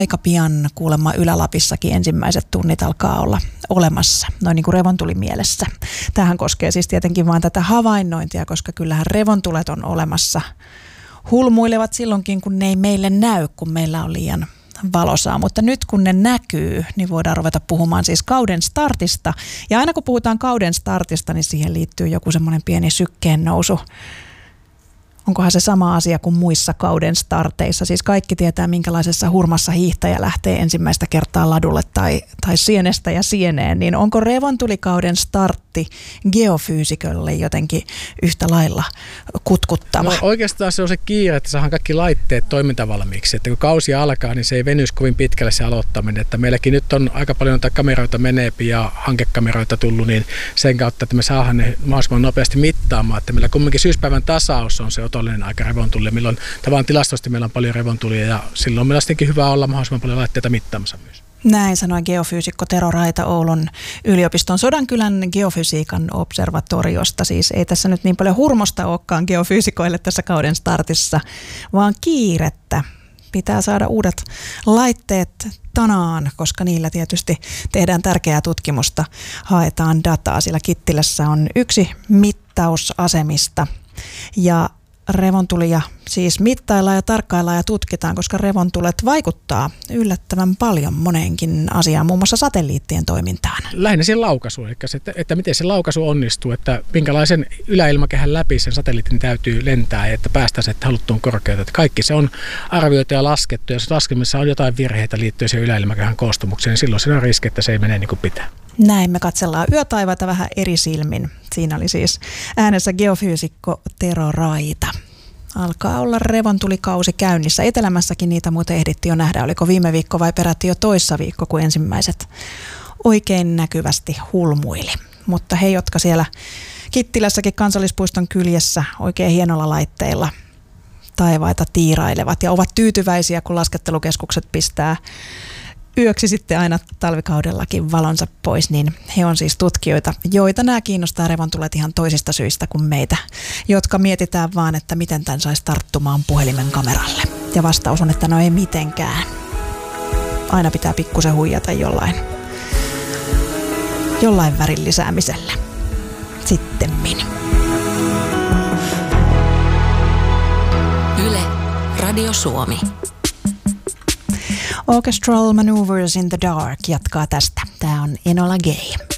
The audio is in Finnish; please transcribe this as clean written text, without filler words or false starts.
Aika pian kuulemma Ylä-Lapissakin ensimmäiset tunnit alkaa olla olemassa, noin niin kuin revontulimielessä. Tämähän koskee siis tietenkin vain tätä havainnointia, koska kyllähän revontulet on olemassa. Hulmuilevat silloinkin, kun ne ei meille näy, kun meillä on liian valosaa, mutta nyt kun ne näkyy, niin voidaan ruveta puhumaan siis kauden startista. Ja aina kun puhutaan kauden startista, niin siihen liittyy joku semmoinen pieni sykkeen nousu. Onkohan se sama asia kuin muissa kauden starteissa? Siis kaikki tietää, minkälaisessa hurmassa hiihtäjä lähtee ensimmäistä kertaa ladulle tai sienestä ja sieneen. Niin onko revontulikauden startti geofyysikolle jotenkin yhtä lailla kutkuttava? No oikeastaan se on se kiire, että saadaan kaikki laitteet toimintavalmiiksi. Että kun kausi alkaa, niin se ei venyisi kovin pitkälle se aloittaminen. Että meilläkin nyt on aika paljon noita kameroita meneepi ja hankekameroita tullut, niin sen kautta, että me saadaan ne mahdollisimman nopeasti mittaamaan. Että meillä kumminkin syyspäivän tasaus on se otollinen aika revontulia, milloin tavallaan tilastosti meillä on paljon revontulia ja silloin meillä on sittenkin hyvä olla mahdollisimman paljon laitteita mittaamassa myös. Näin sanoi geofyysikko Tero Raita Oulun yliopiston Sodankylän geofysiikan observatoriosta. Siis ei tässä nyt niin paljon hurmosta olekaan geofyysikoille tässä kauden startissa, vaan kiirettä. Pitää saada uudet laitteet tanaan, koska niillä tietysti tehdään tärkeää tutkimusta, haetaan dataa. Sillä Kittilässä on yksi mittausasemista ja revontulia siis mittaillaan ja tarkkaillaan ja tutkitaan, koska revontulet vaikuttaa yllättävän paljon moneenkin asiaan, muun muassa satelliittien toimintaan. Lähinnä siihen laukaisuun, eli se, että miten se laukaisu onnistuu, että minkälaisen yläilmakehän läpi sen satelliitin täytyy lentää, että päästään se haluttuun korkeuteen. Että kaikki se on arvioitu ja laskettu, ja jos laskemisessa on jotain virheitä liittyen siihen yläilmakehän koostumukseen, niin silloin siinä on riski, että se ei mene niin kuin pitää. Näin me katsellaan yötaivaita vähän eri silmin. Siinä oli siis äänessä geofyysikko Tero Raita. Alkaa olla revontulikausi käynnissä. Etelämässäkin niitä muuten ehdittiin jo nähdä. Oliko viime viikko vai peräti jo toissa viikko, kun ensimmäiset oikein näkyvästi hulmuili. Mutta he, jotka siellä Kittilässäkin kansallispuiston kyljessä oikein hienolla laitteilla taivaita tiirailevat ja ovat tyytyväisiä, kun laskettelukeskukset pistää yöksi sitten aina talvikaudellakin valonsa pois, niin he on siis tutkijoita, joita nämä kiinnostaa revontulet ihan toisista syistä kuin meitä, jotka mietitään vaan, että miten tämän saisi tarttumaan puhelimen kameralle. Ja vastaus on, että no ei mitenkään. Aina pitää pikkusen huijata jollain värin lisäämisellä. Sittemmin. Yle, Radio Suomi. Orchestral Maneuvers in the Dark jatkaa tästä. Tämä on Enola Gay.